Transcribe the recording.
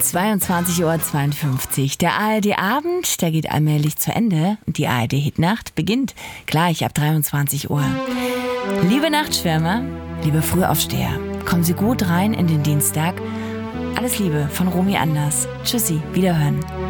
22:52 Uhr. Der ARD-Abend, der geht allmählich zu Ende. Die ARD-Hitnacht beginnt gleich ab 23 Uhr. Liebe Nachtschwärmer, liebe Frühaufsteher, kommen Sie gut rein in den Dienstag. Alles Liebe von Romy Anders. Tschüssi, wiederhören.